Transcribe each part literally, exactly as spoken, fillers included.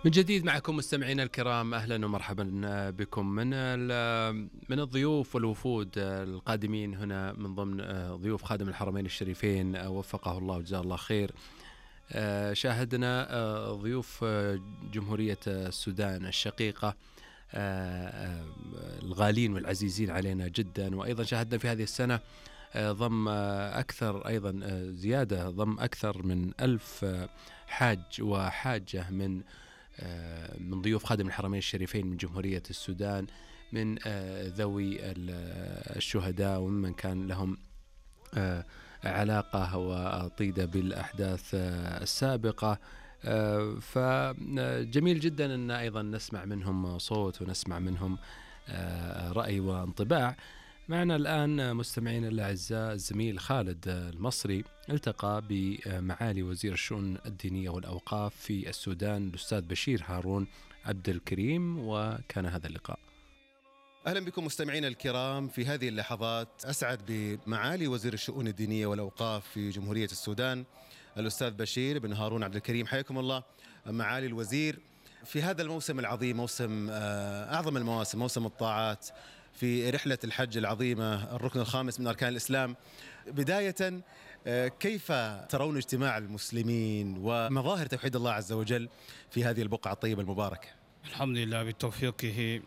من جديد معكم مستمعينا الكرام، أهلا ومرحبا بكم من من الضيوف والوفود القادمين هنا من ضمن ضيوف خادم الحرمين الشريفين وفقه الله وجزاه الله خير. شاهدنا ضيوف جمهورية السودان الشقيقة الغالين والعزيزين علينا جدا، وأيضا شاهدنا في هذه السنة ضم أكثر أيضا زيادة ضم أكثر من ألف حاج وحاجة من من ضيوف خادم الحرمين الشريفين من جمهورية السودان، من ذوي الشهداء وممن كان لهم علاقة وطيدة بالأحداث السابقة. فجميل جدا أن أيضا نسمع منهم صوت ونسمع منهم رأي وانطباع. معنا الآن مستمعين الأعزاء الزميل خالد المصري، التقى بمعالي وزير الشؤون الدينية والأوقاف في السودان الأستاذ بشير هارون عبد الكريم، وكان هذا اللقاء. أهلا بكم مستمعين الكرام. في هذه اللحظات أسعد بمعالي وزير الشؤون الدينية والأوقاف في جمهورية السودان الأستاذ بشير بن هارون عبد الكريم. حياكم الله معالي الوزير في هذا الموسم العظيم، موسم أعظم المواسم، موسم الطاعات في رحلة الحج العظيمة، الركن الخامس من أركان الإسلام. بداية، كيف ترون اجتماع المسلمين ومظاهر توحيد الله عز وجل في هذه البقعة الطيبة المباركة؟ الحمد لله بتوفيقه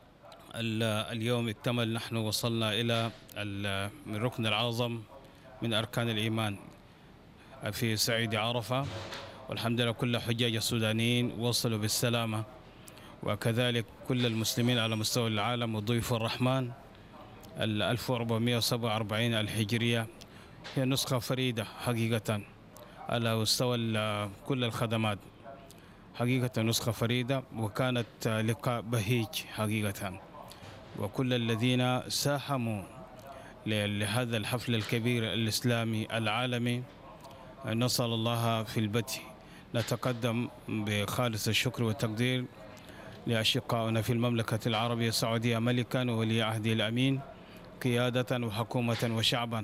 اليوم اكتمل، نحن وصلنا إلى الركن الأعظم من أركان الإيمان في صعيد عرفة، والحمد لله كل حجاج السودانيين وصلوا بالسلامة، وكذلك كل المسلمين على مستوى العالم وضيوف الرحمن. ال ألف وأربعمائة وسبعة وأربعين الهجرية هي نسخة فريدة حقيقة على مستوى كل الخدمات، حقيقة نسخة فريدة، وكانت لقاء بهيج حقيقة، وكل الذين ساهموا لهذا الحفل الكبير الإسلامي العالمي نسأل الله في البدء نتقدم بخالص الشكر والتقدير لأشقائنا في المملكة العربية السعودية ملكا وولي عهده الأمين قيادة وحكومة وشعبا،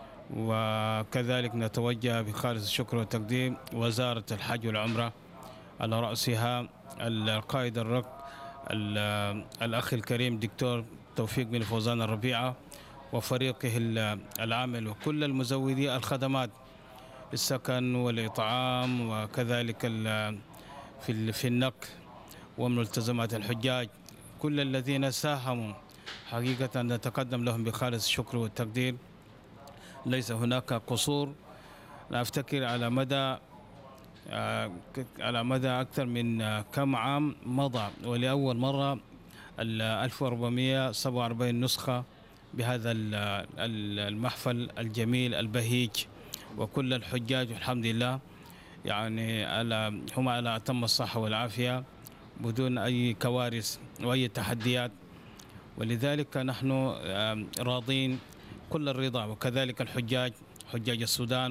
وكذلك نتوجه بخالص الشكر والتقدير وزارة الحج والعمرة على رأسها القائد الركن الأخ الكريم دكتور توفيق بن فوزان الربيعة وفريقه العامل، وكل المزودي الخدمات السكن والإطعام، وكذلك في في النقل وملتزمات الحجاج، كل الذين ساهموا حقيقة نتقدم لهم بخالص الشكر والتقدير. ليس هناك قصور. أنا أفتكر على مدى على مدى أكثر من كم عام مضى ولأول مرة ال ألف وأربعمائة وسبعة وأربعين نسخة بهذا المحفل الجميل البهيج، وكل الحجاج الحمد لله يعني على هم على أتم الصحة والعافية بدون أي كوارث وأي تحديات، ولذلك نحن راضين كل الرضا، وكذلك الحجاج حجاج السودان